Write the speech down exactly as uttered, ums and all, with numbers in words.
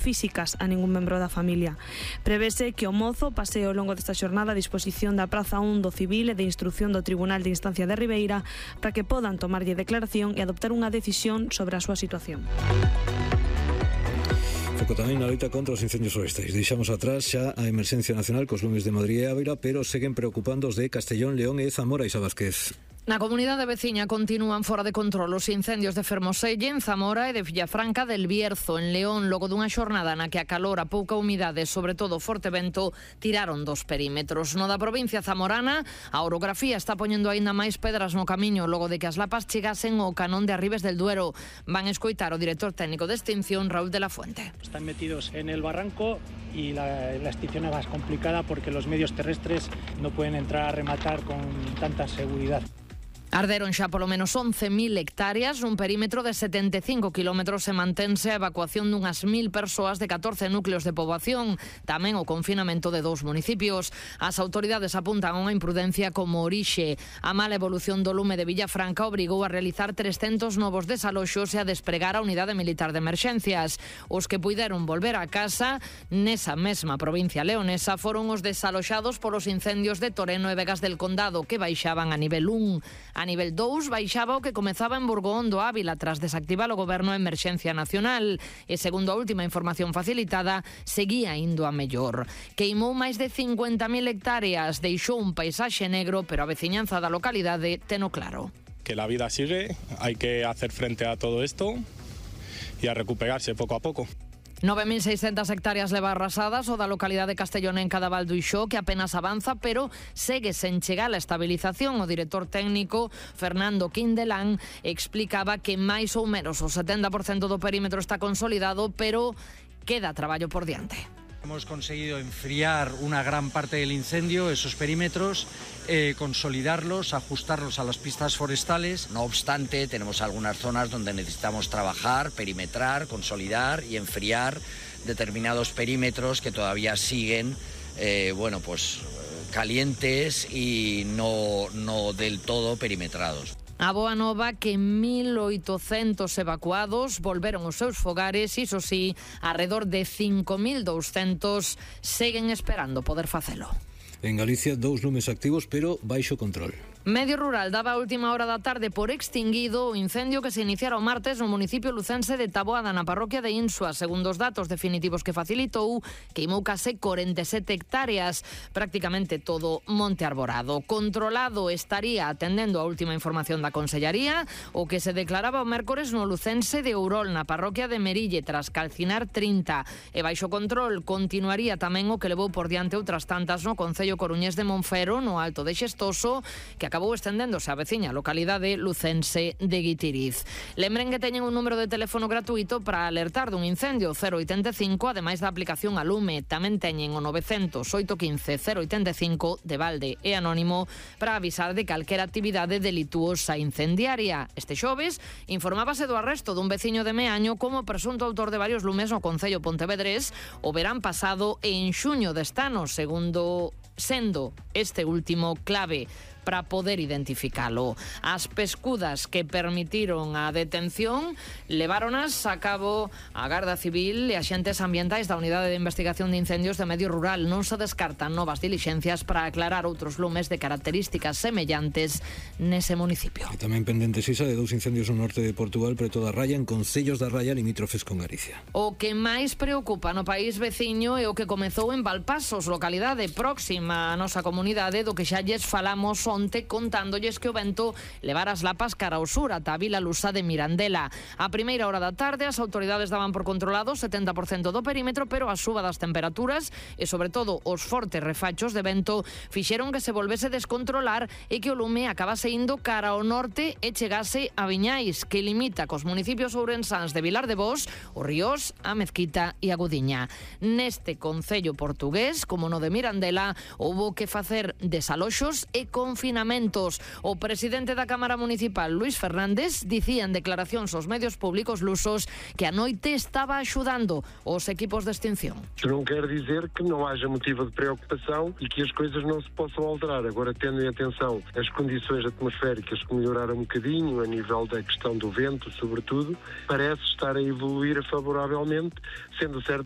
físicas a ningún membro da familia. Prevese que o mozo pase ao longo desta xornada a disposición da Praza un do Civil e de Instrucción do Tribunal de Instancia de Ribeira para que podan tomarlle declaración e adoptar unha decisión sobre a súa situación. Foco tamén na loita contra os incendios forestais. Deixamos atrás xa a emerxencia nacional cos lumes de Madrid e Ávila, pero seguen preocupando os de Castellón, León e Zamora. Isa Vázquez. Na comunidade veciña continúan fora de control os incendios de Fermoselle, en Zamora e de Villafranca del Bierzo, en León, logo dunha xornada na que a calor, a pouca humidade e, sobre todo, forte vento, tiraron dos perímetros. No da provincia zamorana, a orografía está poñendo aínda máis pedras no camiño, logo de que as lapas chegasen ao canón de Arribes del Duero. Van escoitar o director técnico de extinción, Raúl de la Fuente. Están metidos en el barranco y la, la extinción es más complicada porque los medios terrestres no pueden entrar a rematar con tanta seguridad. Arderon xa polo menos once mil hectáreas nun perímetro de setenta e cinco kilómetros e mantense a evacuación dunhas mil persoas de catorce núcleos de poboación, tamén o confinamento de dous municipios. As autoridades apuntan a unha imprudencia como orixe. A mala evolución do lume de Villafranca obrigou a realizar trescentos novos desaloxos e a despregar a unidade militar de emerxencias. Os que puideron volver a casa nesa mesma provincia leonesa foron os desaloxados polos incendios de Toreno e Vegas del Condado, que baixaban a nivel un. A nivel dous baixaba o que comezaba en Burgoón do Ávila tras desactivar o goberno a emerxencia nacional e, segundo a última información facilitada, seguía indo a mellor. Queimou máis de cincuenta mil hectáreas, deixou un paisaxe negro, pero a veciñanza da localidade teno claro. Que la vida sigue, hai que hacer frente a todo esto e a recuperarse pouco a pouco. nove mil seiscentas hectáreas leva arrasadas o da localidade castellonenca da Val do Ixó, que apenas avanza, pero segue sen chegar a estabilización. O director técnico, Fernando Quindelán, explicaba que máis ou menos o setenta por cento do perímetro está consolidado, pero queda traballo por diante. Hemos conseguido enfriar una gran parte del incendio, esos perímetros, eh, consolidarlos, ajustarlos a las pistas forestales. No obstante, tenemos algunas zonas donde necesitamos trabajar, perimetrar, consolidar y enfriar determinados perímetros que todavía siguen, eh, bueno, pues calientes y no, no del todo perimetrados. A boa nova que mil oitocentos evacuados volveron aos seus fogares, iso sí, arredor de cinco mil douscentos seguen esperando poder facelo. En Galicia, dous lumes activos, pero baixo control. Medio Rural daba a última hora da tarde por extinguido o incendio que se iniciara o martes no municipio lucense de Taboada, na parroquia de Insua. Segundo os datos definitivos que facilitou, queimou case corenta e sete hectáreas, prácticamente todo monte arborado. Controlado estaría, atendendo a última información da Consellaría, o que se declaraba o mércores no lucense de Ourol, na parroquia de Merille, tras calcinar trinta. E baixo control continuaría tamén o que levou por diante outras tantas no concello coruñés de Monfero, no Alto de Xestoso, que acabou estendéndose á veciña localidade lucense de Guitiriz. Lembren que teñen un número de teléfono gratuito para alertar dun incendio, cero oitenta e cinco, ademais da aplicación a Lume. Tamén teñen o novecentos, oito quince, cero oitenta e cinco de balde e anónimo para avisar de calquera actividade delituosa incendiaria. Este xoves informábase do arresto dun veciño de Meaño como presunto autor de varios lumes no concello pontevedrés o verán pasado e en xuño deste ano, segundo sendo este último clave para poder identificalo. As pescudas que permitiron a detención leváronas a cabo a Garda Civil e axentes ambientais da Unidade de Investigación de Incendios de Medio Rural. Non se descartan novas dilixencias para aclarar outros lumes de características semellantes nese municipio. E tamén pendentes, Isa, de dous incendios no norte de Portugal, preto da Raya, en concellos da Raya limítrofes con Galicia. O que máis preocupa no país veciño é o que comezou en Valpasos, localidade próxima á nosa comunidade, do que xa lles falamos onte contándolles que o vento levara as lapas cara ao sur, ata a Vila Lusa de Mirandela. A primeira hora da tarde as autoridades daban por controlado setenta por cento do perímetro, pero a suba das temperaturas e, sobre todo, os fortes refachos de vento fixeron que se volvese descontrolar e que o lume acabase indo cara ao norte e chegase a Viñais, que limita cos municipios ourensáns de Vilar de Bos, o Ríos, a Mezquita e a Gudiña. Neste concello portugués, como no de Mirandela, houbo que facer desaloxos e confinamentos. O presidente da Cámara Municipal, Luís Fernández, dicía en declaracións aos medios públicos lusos que a noite estaba axudando os equipos de extinción. Non quer dizer que non haja motivo de preocupação e que as coisas non se possam alterar. Agora, tendo em atenção as condições atmosféricas que melhoraram um bocadinho, a nível da questão do vento, sobretudo, parece estar a evoluir favoravelmente, sendo certo